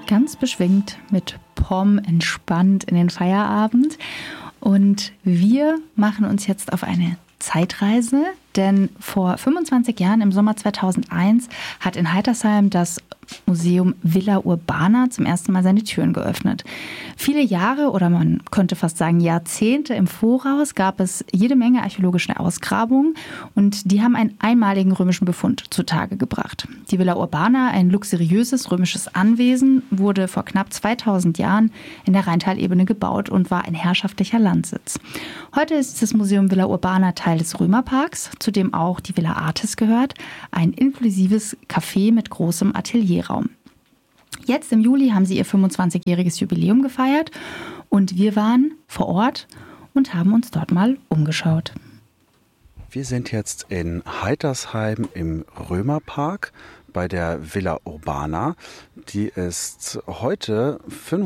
ganz beschwingt mit Pom entspannt in den Feierabend. Und wir machen uns jetzt auf eine Zeitreise, denn vor 25 Jahren, im Sommer 2001, hat in Heitersheim das Museum Villa Urbana zum ersten Mal seine Türen geöffnet. Viele Jahre oder man könnte fast sagen Jahrzehnte im Voraus gab es jede Menge archäologische Ausgrabungen und die haben einen einmaligen römischen Befund zutage gebracht. Die Villa Urbana, ein luxuriöses römisches Anwesen, wurde vor knapp 2000 Jahren in der Rheintalebene gebaut und war ein herrschaftlicher Landsitz. Heute ist das Museum Villa Urbana Teil des Römerparks, zu dem auch die Villa Artis gehört, ein inklusives Café mit großem Atelierraum. Jetzt im Juli haben sie ihr 25-jähriges Jubiläum gefeiert und wir waren vor Ort und haben uns dort mal umgeschaut. Wir sind jetzt in Heitersheim im Römerpark bei der Villa Urbana. Die ist heute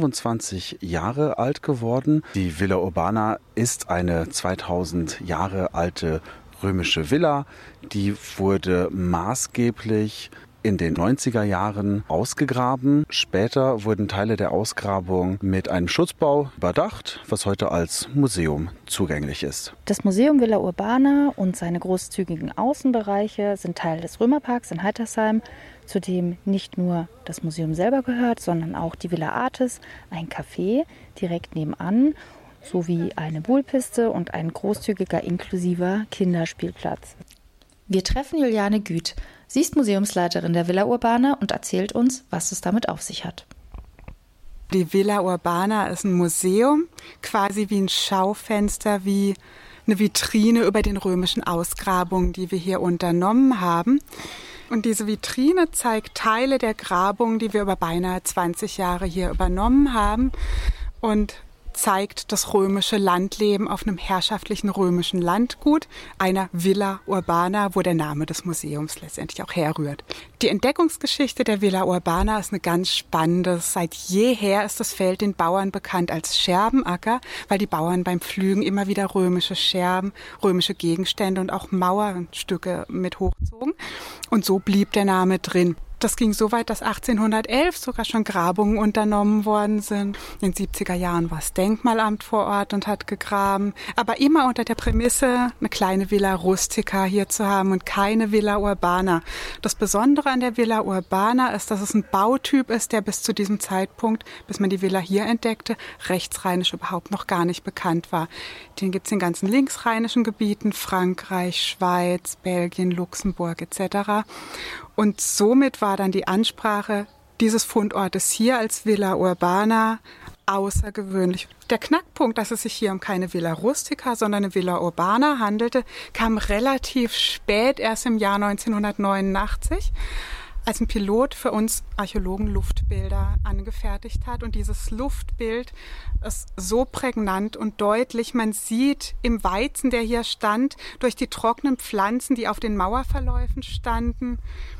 25 Jahre alt geworden. Die Villa Urbana ist eine 2000 Jahre alte römische Villa. Die wurde maßgeblich in den 90er Jahren ausgegraben. Später wurden Teile der Ausgrabung mit einem Schutzbau überdacht, was heute als Museum zugänglich ist. Das Museum Villa Urbana und seine großzügigen Außenbereiche sind Teil des Römerparks in Heitersheim, zu dem nicht nur das Museum selber gehört, sondern auch die Villa Artis, ein Café direkt nebenan, sowie eine Buhlpiste und ein großzügiger inklusiver Kinderspielplatz. Wir treffen Juliane Güth. Sie ist Museumsleiterin der Villa Urbana und erzählt uns, was es damit auf sich hat. Die Villa Urbana ist ein Museum, quasi wie ein Schaufenster, wie eine Vitrine über den römischen Ausgrabungen, die wir hier unternommen haben. Und diese Vitrine zeigt Teile der Grabungen, die wir über beinahe 20 Jahre hier übernommen haben und zeigt das römische Landleben auf einem herrschaftlichen römischen Landgut, einer Villa Urbana, wo der Name des Museums letztendlich auch herrührt. Die Entdeckungsgeschichte der Villa Urbana ist eine ganz spannende. Seit jeher ist das Feld den Bauern bekannt als Scherbenacker, weil die Bauern beim Pflügen immer wieder römische Scherben, römische Gegenstände und auch Mauerstücke mit hochzogen. Und so blieb der Name drin. Das ging so weit, dass 1811 sogar schon Grabungen unternommen worden sind. In den 70er Jahren war das Denkmalamt vor Ort und hat gegraben. Aber immer unter der Prämisse, eine kleine Villa Rustica hier zu haben und keine Villa Urbana. Das Besondere an der Villa Urbana ist, dass es ein Bautyp ist, der bis zu diesem Zeitpunkt, bis man die Villa hier entdeckte, rechtsrheinisch überhaupt noch gar nicht bekannt war. Den gibt es in ganzen linksrheinischen Gebieten, Frankreich, Schweiz, Belgien, Luxemburg etc. Und somit war dann die Ansprache dieses Fundortes hier als Villa Urbana außergewöhnlich. Der Knackpunkt, dass es sich hier um keine Villa Rustica, sondern eine Villa Urbana handelte, kam relativ spät, erst im Jahr 1989, als ein Pilot für uns Archäologen Luftbilder angefertigt hat. Und dieses Luftbild ist so prägnant und deutlich. Man sieht im Weizen, der hier stand, durch die trockenen Pflanzen, die auf den Mauerverläufen standen,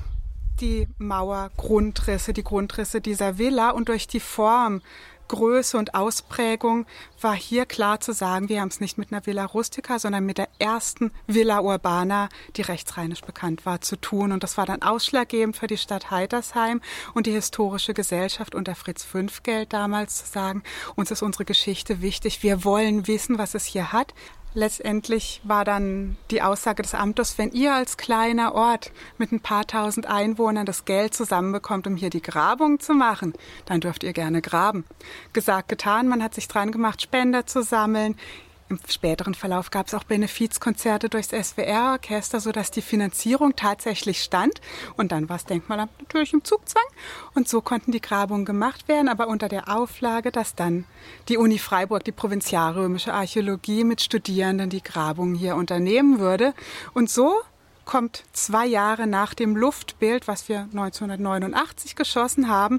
die Mauergrundrisse, die Grundrisse dieser Villa, und durch die Form, Größe und Ausprägung war hier klar zu sagen, wir haben es nicht mit einer Villa Rustica, sondern mit der ersten Villa Urbana, die rechtsrheinisch bekannt war, zu tun. Und das war dann ausschlaggebend für die Stadt Heitersheim und die Historische Gesellschaft unter Fritz Fünfgeld damals zu sagen, uns ist unsere Geschichte wichtig, wir wollen wissen, was es hier hat. Letztendlich war dann die Aussage des Amtes, wenn ihr als kleiner Ort mit ein paar tausend Einwohnern das Geld zusammenbekommt, um hier die Grabung zu machen, dann dürft ihr gerne graben. Gesagt, getan, man hat sich dran gemacht, Spender zu sammeln. Im späteren Verlauf gab es auch Benefizkonzerte durchs SWR-Orchester, sodass die Finanzierung tatsächlich stand. Und dann war das Denkmalamt natürlich im Zugzwang. Und so konnten die Grabungen gemacht werden, aber unter der Auflage, dass dann die Uni Freiburg, die Provinzialrömische Archäologie, mit Studierenden die Grabungen hier unternehmen würde. Und so kommt 2 Jahre nach dem Luftbild, was wir 1989 geschossen haben,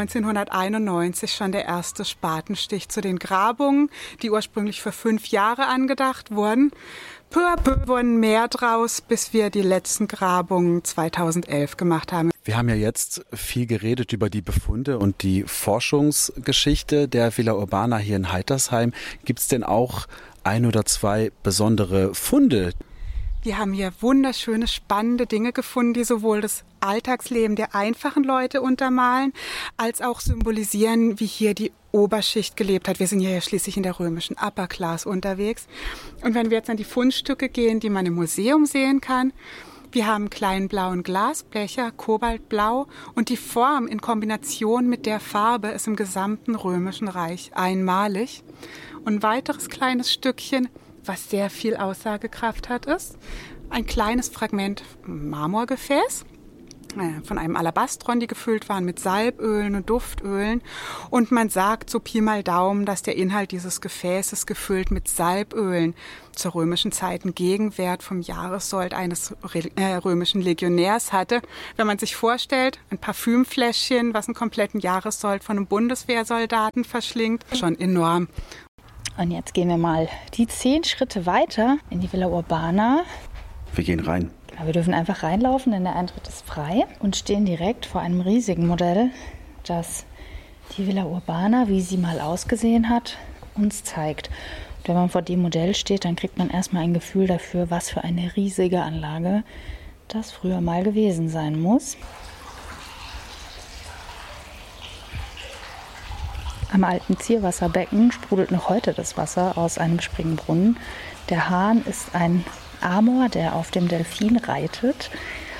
1991 schon der erste Spatenstich zu den Grabungen, die ursprünglich für 5 Jahre angedacht wurden. Peu à peu wurden mehr draus, bis wir die letzten Grabungen 2011 gemacht haben. Wir haben ja jetzt viel geredet über die Befunde und die Forschungsgeschichte der Villa Urbana hier in Heitersheim. Gibt es denn auch 1 oder 2 besondere Funde? Die haben hier wunderschöne, spannende Dinge gefunden, die sowohl das Alltagsleben der einfachen Leute untermalen, als auch symbolisieren, wie hier die Oberschicht gelebt hat. Wir sind ja schließlich in der römischen Upper Class unterwegs. Und wenn wir jetzt an die Fundstücke gehen, die man im Museum sehen kann, wir haben einen kleinen blauen Glasbecher, kobaltblau, und die Form in Kombination mit der Farbe ist im gesamten Römischen Reich einmalig. Und ein weiteres kleines Stückchen, was sehr viel Aussagekraft hat, ist ein kleines Fragment Marmorgefäß von einem Alabastron, die gefüllt waren mit Salbölen und Duftölen. Und man sagt so Pi mal Daumen, dass der Inhalt dieses Gefäßes gefüllt mit Salbölen zur römischen Zeit einen Gegenwert vom Jahressold eines römischen Legionärs hatte. Wenn man sich vorstellt, ein Parfümfläschchen, was einen kompletten Jahressold von einem Bundeswehrsoldaten verschlingt, schon enorm. Und jetzt gehen wir mal die 10 Schritte weiter in die Villa Urbana. Wir gehen rein. Ja, wir dürfen einfach reinlaufen, denn der Eintritt ist frei und stehen direkt vor einem riesigen Modell, das die Villa Urbana, wie sie mal ausgesehen hat, uns zeigt. Und wenn man vor dem Modell steht, dann kriegt man erstmal ein Gefühl dafür, was für eine riesige Anlage das früher mal gewesen sein muss. Am alten Zierwasserbecken sprudelt noch heute das Wasser aus einem Springbrunnen. Der Hahn ist ein Amor, der auf dem Delfin reitet.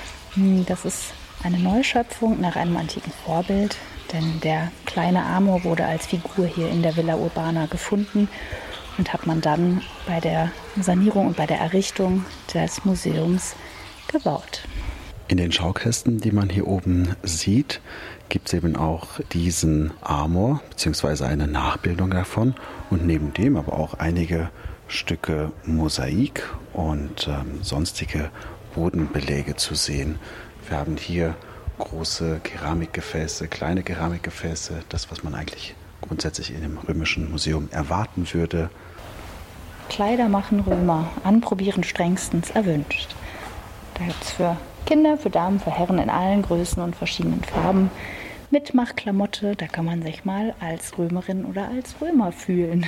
Das ist eine Neuschöpfung nach einem antiken Vorbild, denn der kleine Amor wurde als Figur hier in der Villa Urbana gefunden und hat man dann bei der Sanierung und bei der Errichtung des Museums gebaut. In den Schaukästen, die man hier oben sieht, gibt es eben auch diesen Amor, beziehungsweise eine Nachbildung davon, und neben dem aber auch einige Stücke Mosaik und sonstige Bodenbeläge zu sehen. Wir haben hier große Keramikgefäße, kleine Keramikgefäße, das, was man eigentlich grundsätzlich in einem römischen Museum erwarten würde. Kleider machen Römer, anprobieren strengstens erwünscht. Da gibt es für Kinder, für Damen, für Herren in allen Größen und verschiedenen Farben Mitmachklamotte, da kann man sich mal als Römerin oder als Römer fühlen.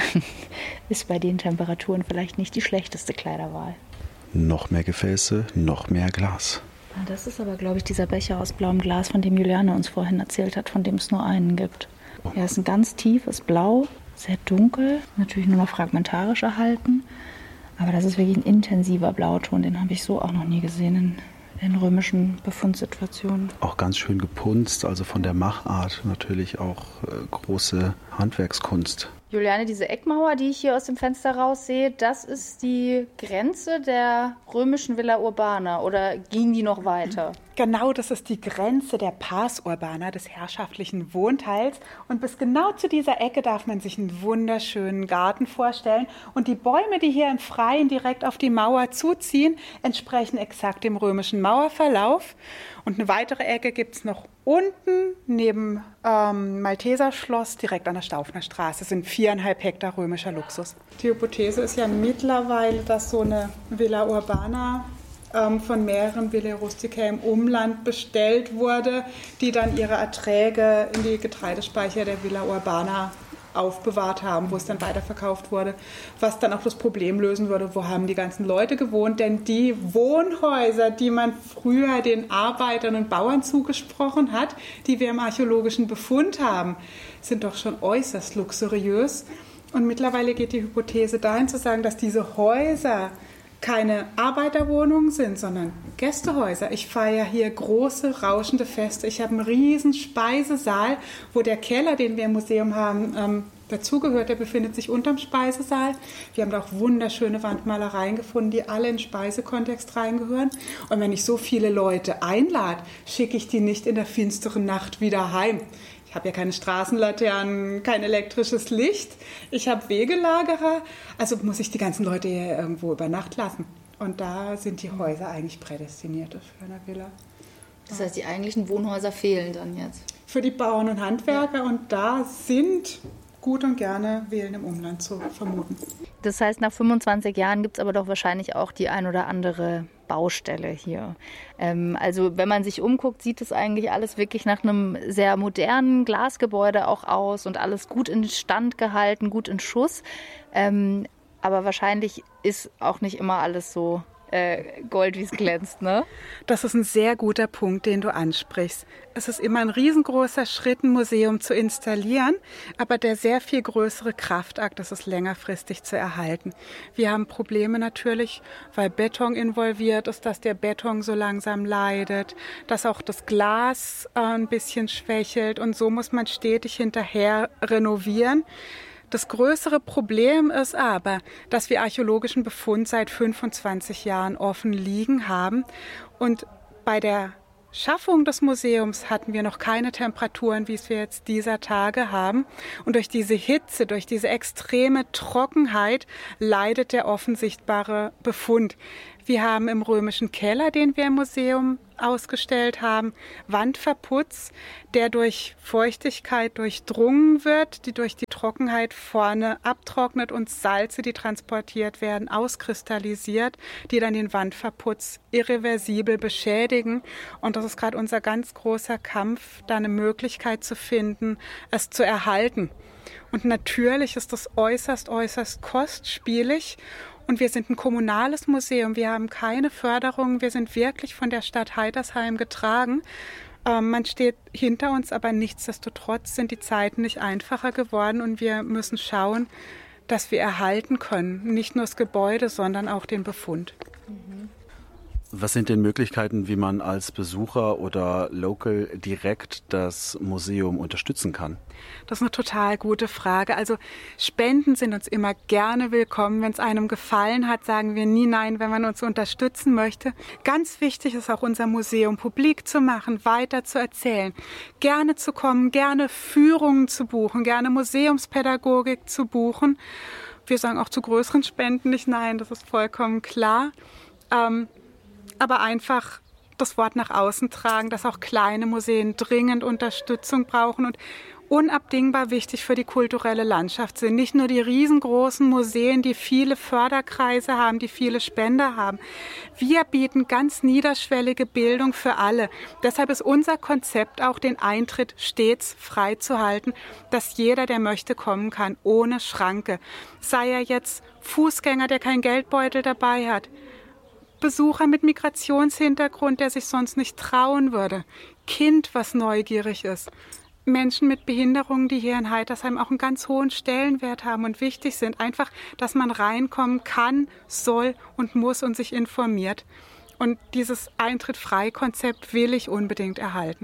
Ist bei den Temperaturen vielleicht nicht die schlechteste Kleiderwahl. Noch mehr Gefäße, noch mehr Glas. Das ist aber, glaube ich, dieser Becher aus blauem Glas, von dem Juliane uns vorhin erzählt hat, von dem es nur einen gibt. Er ist ein ganz tiefes Blau, sehr dunkel, natürlich nur noch fragmentarisch erhalten. Aber das ist wirklich ein intensiver Blauton, den habe ich so auch noch nie gesehen in römischen Befundsituationen. Auch ganz schön gepunzt, also von der Machart natürlich auch große Handwerkskunst. Juliane, diese Eckmauer, die ich hier aus dem Fenster raussehe, das ist die Grenze der römischen Villa Urbana, oder ging die noch weiter? Genau, das ist die Grenze der Pars Urbana, des herrschaftlichen Wohnteils. Und bis genau zu dieser Ecke darf man sich einen wunderschönen Garten vorstellen. Und die Bäume, die hier im Freien direkt auf die Mauer zuziehen, entsprechen exakt dem römischen Mauerverlauf. Und eine weitere Ecke gibt es noch unten neben Malteserschloss, direkt an der Staufner Straße. Das sind 4,5 Hektar römischer Luxus. Die Hypothese ist ja mittlerweile, dass so eine Villa Urbana von mehreren Villae Rusticae im Umland bestellt wurde, die dann ihre Erträge in die Getreidespeicher der Villa Urbana aufbewahrt haben, wo es dann weiterverkauft wurde, was dann auch das Problem lösen würde, wo haben die ganzen Leute gewohnt, denn die Wohnhäuser, die man früher den Arbeitern und Bauern zugesprochen hat, die wir im archäologischen Befund haben, sind doch schon äußerst luxuriös. Und mittlerweile geht die Hypothese dahin zu sagen, dass diese Häuser keine Arbeiterwohnungen sind, sondern Gästehäuser. Ich feiere hier große, rauschende Feste. Ich habe einen riesen Speisesaal, wo der Keller, den wir im Museum haben, dazugehört. Der befindet sich unterm Speisesaal. Wir haben da auch wunderschöne Wandmalereien gefunden, die alle in Speisekontext reingehören. Und wenn ich so viele Leute einlade, schicke ich die nicht in der finsteren Nacht wieder heim. Ich habe ja keine Straßenlaternen, kein elektrisches Licht. Ich habe Wegelagerer. Also muss ich die ganzen Leute hier irgendwo über Nacht lassen. Und da sind die Häuser eigentlich prädestiniert für eine Villa. Das heißt, die eigentlichen Wohnhäuser fehlen dann jetzt? Für die Bauern und Handwerker. Ja. Und da sind gut und gerne Villen im Umland zu vermuten. Das heißt, nach 25 Jahren gibt es aber doch wahrscheinlich auch die ein oder andere Baustelle hier. Also wenn man sich umguckt, sieht es eigentlich alles wirklich nach einem sehr modernen Glasgebäude auch aus und alles gut in Stand gehalten, gut in Schuss. Aber wahrscheinlich ist auch nicht immer alles so Gold, wie es glänzt, ne? Das ist ein sehr guter Punkt, den du ansprichst. Es ist immer ein riesengroßer Schritt, ein Museum zu installieren, aber der sehr viel größere Kraftakt ist es längerfristig zu erhalten. Wir haben Probleme natürlich, weil Beton involviert ist, dass der Beton so langsam leidet, dass auch das Glas ein bisschen schwächelt und so muss man stetig hinterher renovieren. Das größere Problem ist aber, dass wir archäologischen Befund seit 25 Jahren offen liegen haben und bei der Schaffung des Museums hatten wir noch keine Temperaturen, wie es wir jetzt dieser Tage haben. Und durch diese Hitze, durch diese extreme Trockenheit leidet der offensichtbare Befund. Wir haben im römischen Keller, den wir im Museum ausgestellt haben, Wandverputz, der durch Feuchtigkeit durchdrungen wird, die durch die Trockenheit vorne abtrocknet und Salze, die transportiert werden, auskristallisiert, die dann den Wandverputz irreversibel beschädigen. Und das ist gerade unser ganz großer Kampf, da eine Möglichkeit zu finden, es zu erhalten. Und natürlich ist das äußerst kostspielig. Und wir sind ein kommunales Museum, wir haben keine Förderung, wir sind wirklich von der Stadt Heitersheim getragen. Man steht hinter uns, aber nichtsdestotrotz sind die Zeiten nicht einfacher geworden und wir müssen schauen, dass wir erhalten können. Nicht nur das Gebäude, sondern auch den Befund. Was sind denn Möglichkeiten, wie man als Besucher oder Local direkt das Museum unterstützen kann? Das ist eine total gute Frage. Also Spenden sind uns immer gerne willkommen. Wenn es einem gefallen hat, sagen wir nie nein, wenn man uns unterstützen möchte. Ganz wichtig ist auch unser Museum publik zu machen, weiter zu erzählen, gerne zu kommen, gerne Führungen zu buchen, gerne Museumspädagogik zu buchen. Wir sagen auch zu größeren Spenden nicht nein, das ist vollkommen klar. Aber einfach das Wort nach außen tragen, dass auch kleine Museen dringend Unterstützung brauchen und unabdingbar wichtig für die kulturelle Landschaft sind. Nicht nur die riesengroßen Museen, die viele Förderkreise haben, die viele Spender haben. Wir bieten ganz niederschwellige Bildung für alle. Deshalb ist unser Konzept auch, den Eintritt stets frei zu halten, dass jeder, der möchte, kommen kann, ohne Schranke. Sei er jetzt Fußgänger, der keinen Geldbeutel dabei hat, Besucher mit Migrationshintergrund, der sich sonst nicht trauen würde, Kind, was neugierig ist, Menschen mit Behinderungen, die hier in Heitersheim auch einen ganz hohen Stellenwert haben und wichtig sind. Einfach, dass man reinkommen kann, soll und muss und sich informiert. Und dieses Eintritt-frei-Konzept will ich unbedingt erhalten.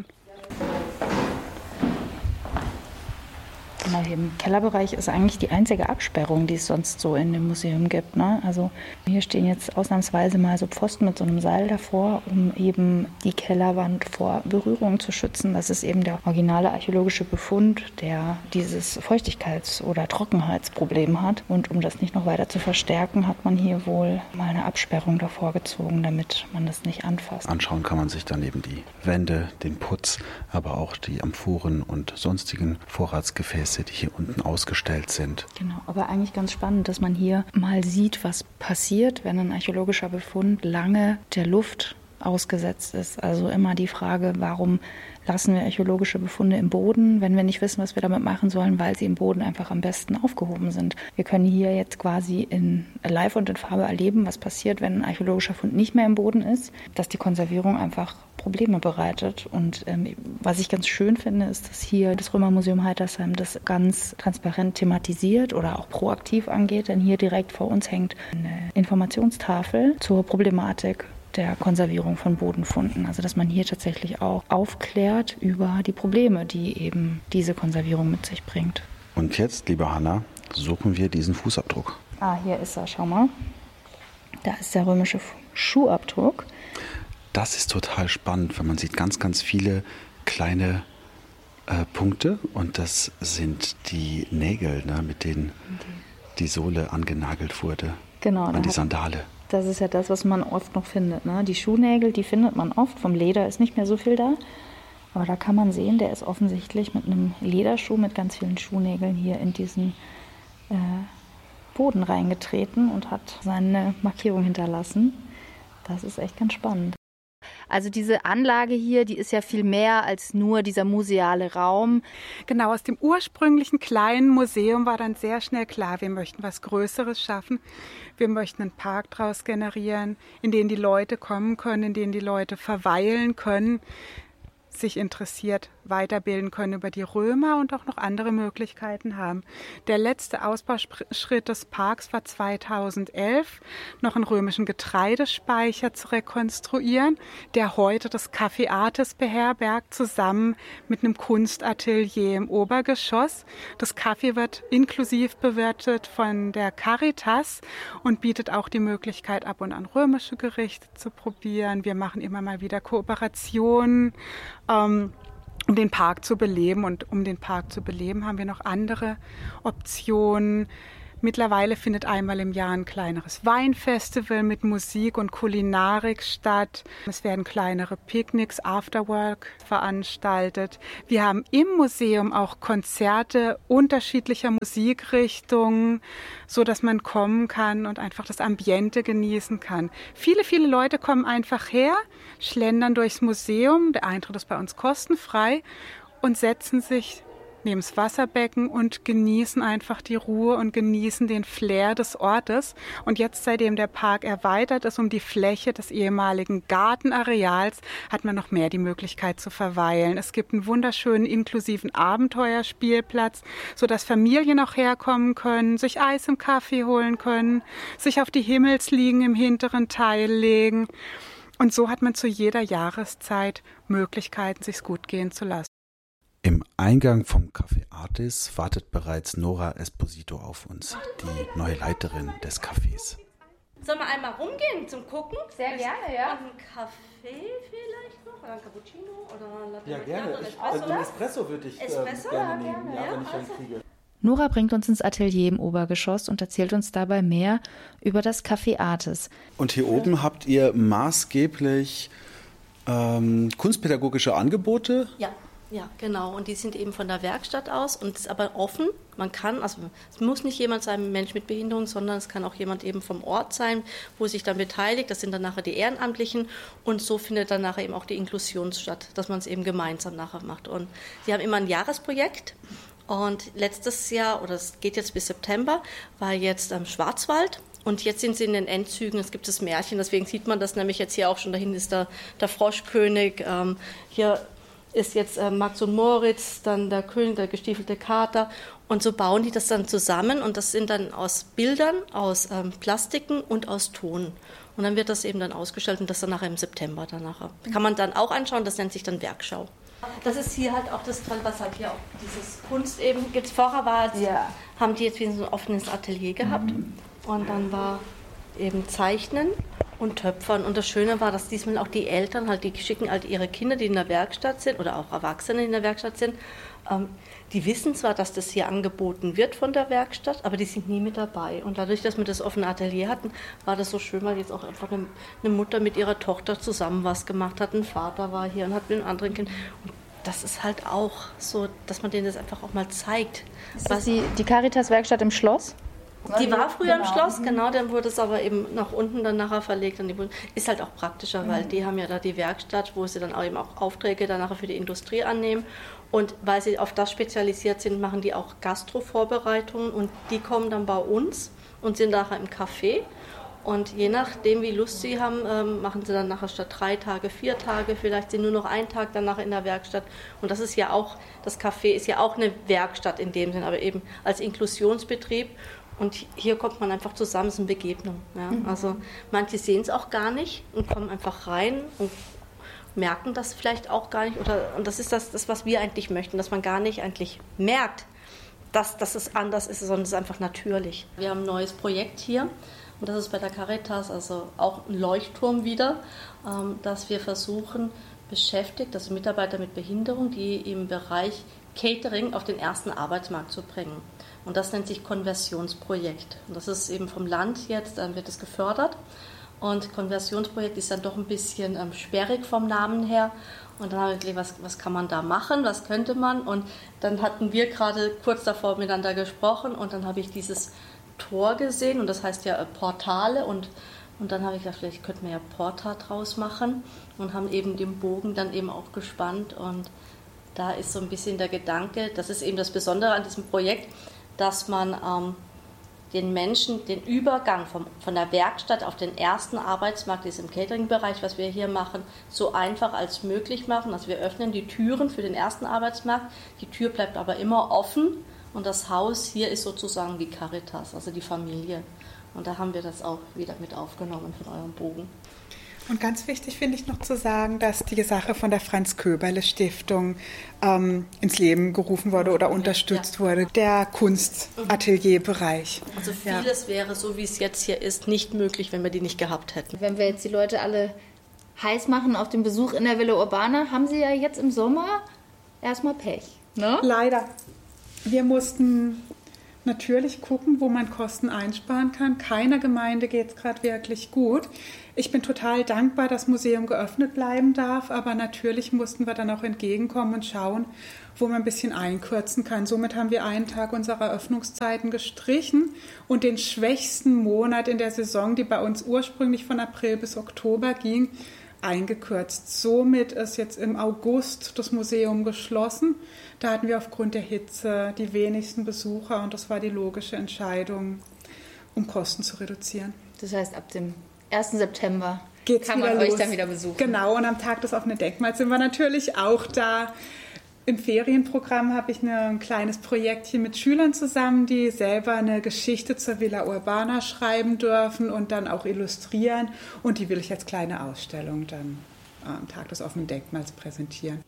Genau, hier im Kellerbereich ist eigentlich die einzige Absperrung, die es sonst so in dem Museum gibt, ne? Also hier stehen jetzt ausnahmsweise mal so Pfosten mit so einem Seil davor, um eben die Kellerwand vor Berührung zu schützen. Das ist eben der originale archäologische Befund, der dieses Feuchtigkeits- oder Trockenheitsproblem hat. Und um das nicht noch weiter zu verstärken, hat man hier wohl mal eine Absperrung davor gezogen, damit man das nicht anfasst. Anschauen kann man sich dann eben die Wände, den Putz, aber auch die Amphoren und sonstigen Vorratsgefäße, die hier unten ausgestellt sind. Genau, aber eigentlich ganz spannend, dass man hier mal sieht, was passiert, wenn ein archäologischer Befund lange der Luft ausgesetzt ist. Also immer die Frage, warum lassen wir archäologische Befunde im Boden, wenn wir nicht wissen, was wir damit machen sollen, weil sie im Boden einfach am besten aufgehoben sind. Wir können hier jetzt quasi in live und in Farbe erleben, was passiert, wenn ein archäologischer Fund nicht mehr im Boden ist, dass die Konservierung einfach Probleme bereitet. Und was ich ganz schön finde, ist, dass hier das Römermuseum Heitersheim das ganz transparent thematisiert oder auch proaktiv angeht, denn hier direkt vor uns hängt eine Informationstafel zur Problematik der Konservierung von Bodenfunden. Also dass man hier tatsächlich auch aufklärt über die Probleme, die eben diese Konservierung mit sich bringt. Und jetzt, liebe Hanna, suchen wir diesen Fußabdruck. Hier ist er, schau mal. Da ist der römische Schuhabdruck. Das ist total spannend, weil man sieht ganz, ganz viele kleine Punkte und das sind die Nägel, ne, mit denen die Sohle angenagelt wurde. Genau. An die Sandale. Das ist ja das, was man oft noch findet, ne? Die Schuhnägel, die findet man oft. Vom Leder ist nicht mehr so viel da. Aber da kann man sehen, der ist offensichtlich mit einem Lederschuh mit ganz vielen Schuhnägeln hier in diesen Boden reingetreten und hat seine Markierung hinterlassen. Das ist echt ganz spannend. Also diese Anlage hier, die ist ja viel mehr als nur dieser museale Raum. Genau, aus dem ursprünglichen kleinen Museum war dann sehr schnell klar, wir möchten was Größeres schaffen. Wir möchten einen Park daraus generieren, in den die Leute kommen können, in den die Leute verweilen können, sich interessiert weiterbilden können über die Römer und auch noch andere Möglichkeiten haben. Der letzte Ausbauschritt des Parks war 2011, noch einen römischen Getreidespeicher zu rekonstruieren, der heute das Café Artis beherbergt, zusammen mit einem Kunstatelier im Obergeschoss. Das Café wird inklusiv bewirtet von der Caritas und bietet auch die Möglichkeit, ab und an römische Gerichte zu probieren. Wir machen immer mal wieder Kooperationen, um den Park zu beleben. Und um den Park zu beleben, haben wir noch andere Optionen. Mittlerweile findet einmal im Jahr ein kleineres Weinfestival mit Musik und Kulinarik statt. Es werden kleinere Picknicks, Afterwork veranstaltet. Wir haben im Museum auch Konzerte unterschiedlicher Musikrichtungen, so dass man kommen kann und einfach das Ambiente genießen kann. Viele, viele Leute kommen einfach her, schlendern durchs Museum. Der Eintritt ist bei uns kostenfrei und setzen sich neben das Wasserbecken und genießen einfach die Ruhe und genießen den Flair des Ortes. Und jetzt, seitdem der Park erweitert ist um die Fläche des ehemaligen Gartenareals, hat man noch mehr die Möglichkeit zu verweilen. Es gibt einen wunderschönen inklusiven Abenteuerspielplatz, sodass Familien auch herkommen können, sich Eis im Kaffee holen können, sich auf die Himmelsliegen im hinteren Teil legen. Und so hat man zu jeder Jahreszeit Möglichkeiten, sich's gut gehen zu lassen. Im Eingang vom Café Artis wartet bereits Nora Esposito auf uns, die neue Leiterin des Cafés. Sollen wir einmal rumgehen zum Gucken? Sehr gerne, ja. Und einen Kaffee vielleicht noch? Oder ein Cappuccino? Oder Latte Ja, Macchiato? gerne. Espresso? Einen Espresso würde ich Espresso? gerne nehmen, Gerne, ja, ja. wenn ich einen kriege. Nora bringt uns ins Atelier im Obergeschoss und erzählt uns dabei mehr über das Café Artis. Und hier oben habt ihr maßgeblich kunstpädagogische Angebote? Ja, genau. Und die sind eben von der Werkstatt aus und ist aber offen. Man kann, also es muss nicht jemand sein, ein Mensch mit Behinderung, sondern es kann auch jemand eben vom Ort sein, wo sich dann beteiligt. Das sind dann nachher die Ehrenamtlichen und so findet dann nachher eben auch die Inklusion statt, dass man es eben gemeinsam nachher macht. Und sie haben immer ein Jahresprojekt. Und letztes Jahr, oder es geht jetzt bis September, war jetzt am Schwarzwald. Und jetzt sind sie in den Endzügen, es gibt das Märchen, deswegen sieht man das nämlich jetzt hier auch schon, dahin ist der Froschkönig, hier ist jetzt Max und Moritz, dann der König, der gestiefelte Kater. Und so bauen die das dann zusammen und das sind dann aus Bildern, aus Plastiken und aus Ton. Und dann wird das eben dann ausgestellt und das dann nachher im September danach. Kann man dann auch anschauen, das nennt sich dann Werkschau. Das ist hier halt auch das Tolle, was halt hier auch dieses Kunst eben gibt. Vorher haben die jetzt wie so ein offenes Atelier gehabt und dann war eben Zeichnen und Töpfern. Und das Schöne war, dass diesmal auch die Eltern halt, die schicken halt ihre Kinder, die in der Werkstatt sind oder auch Erwachsene, die in der Werkstatt sind, die wissen zwar, dass das hier angeboten wird von der Werkstatt, aber die sind nie mit dabei. Und dadurch, dass wir das offene Atelier hatten, war das so schön, weil jetzt auch einfach eine Mutter mit ihrer Tochter zusammen was gemacht hat. Ein Vater war hier und hat mit einem anderen Kind. Und das ist halt auch so, dass man denen das einfach auch mal zeigt. Ist das die Caritas-Werkstatt im Schloss? Die war früher im Schloss, genau, dann wurde es aber eben nach unten dann nachher verlegt. Und ist halt auch praktischer, weil die haben ja da die Werkstatt, wo sie dann auch eben auch Aufträge dann nachher für die Industrie annehmen. Und weil sie auf das spezialisiert sind, machen die auch Gastro-Vorbereitungen und die kommen dann bei uns und sind nachher im Café. Und je nachdem, wie Lust sie haben, machen sie dann nachher statt 3 Tage, 4 Tage, vielleicht sind nur noch 1 Tag danach in der Werkstatt. Und das ist ja auch, das Café ist ja auch eine Werkstatt in dem Sinn, aber eben als Inklusionsbetrieb. Und hier kommt man einfach zusammen, es ist eine Begegnung. Ja. Also manche sehen es auch gar nicht und kommen einfach rein und merken das vielleicht auch gar nicht. Und das ist das, was wir eigentlich möchten, dass man gar nicht eigentlich merkt, dass es anders ist, sondern es ist einfach natürlich. Wir haben ein neues Projekt hier und das ist bei der Caritas, also auch ein Leuchtturm wieder, dass wir versuchen, beschäftigt, also Mitarbeiter mit Behinderung, die im Bereich Catering auf den ersten Arbeitsmarkt zu bringen. Und das nennt sich Konversionsprojekt. Und das ist eben vom Land jetzt, dann wird es gefördert. Und Konversionsprojekt ist dann doch ein bisschen sperrig vom Namen her. Und dann haben wir gedacht, was kann man da machen, was könnte man? Und dann hatten wir gerade kurz davor miteinander gesprochen und dann habe ich dieses Tor gesehen und das heißt ja Portale und Und dann habe ich gedacht, vielleicht könnten wir ja Porta draus machen und haben eben den Bogen dann eben auch gespannt. Und da ist so ein bisschen der Gedanke, das ist eben das Besondere an diesem Projekt, dass man den Menschen den Übergang von der Werkstatt auf den ersten Arbeitsmarkt, das ist im Catering-Bereich, was wir hier machen, so einfach als möglich machen. Also wir öffnen die Türen für den ersten Arbeitsmarkt, die Tür bleibt aber immer offen und das Haus hier ist sozusagen die Caritas, also die Familie. Und da haben wir das auch wieder mit aufgenommen von eurem Bogen. Und ganz wichtig finde ich noch zu sagen, dass die Sache von der Franz-Köberle-Stiftung ins Leben gerufen wurde oder unterstützt wurde, der Kunstatelierbereich. Also vieles wäre, so wie es jetzt hier ist, nicht möglich, wenn wir die nicht gehabt hätten. Wenn wir jetzt die Leute alle heiß machen auf den Besuch in der Villa Urbana, haben sie ja jetzt im Sommer erstmal Pech. Ne? Leider. Wir mussten natürlich gucken, wo man Kosten einsparen kann. Keiner Gemeinde geht es gerade wirklich gut. Ich bin total dankbar, dass das Museum geöffnet bleiben darf, aber natürlich mussten wir dann auch entgegenkommen und schauen, wo man ein bisschen einkürzen kann. Somit haben wir einen Tag unserer Öffnungszeiten gestrichen und den schwächsten Monat in der Saison, die bei uns ursprünglich von April bis Oktober ging, eingekürzt. Somit ist jetzt im August das Museum geschlossen. Da hatten wir aufgrund der Hitze die wenigsten Besucher und das war die logische Entscheidung, um Kosten zu reduzieren. Das heißt, ab dem 1. September kann man euch dann wieder besuchen. Genau, und am Tag des offenen Denkmals sind wir natürlich auch da. Im Ferienprogramm habe ich ein kleines Projektchen mit Schülern zusammen, die selber eine Geschichte zur Villa Urbana schreiben dürfen und dann auch illustrieren. Und die will ich als kleine Ausstellung dann am Tag des offenen Denkmals präsentieren.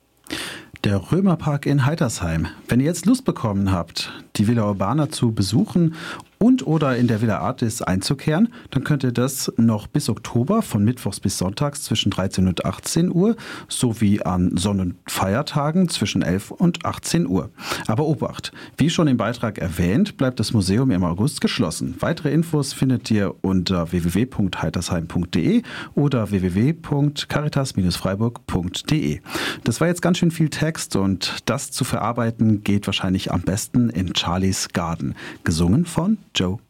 Der Römerpark in Heitersheim. Wenn ihr jetzt Lust bekommen habt, die Villa Urbana zu besuchen und oder in der Villa Artis einzukehren, dann könnt ihr das noch bis Oktober von Mittwochs bis Sonntags zwischen 13 und 18 Uhr sowie an Sonn- und Feiertagen zwischen 11 und 18 Uhr. Aber Obacht, wie schon im Beitrag erwähnt, bleibt das Museum im August geschlossen. Weitere Infos findet ihr unter www.heitersheim.de oder www.caritas-freiburg.de. Das war jetzt ganz schön viel Text und das zu verarbeiten geht wahrscheinlich am besten in Charlies Garden, gesungen von Joe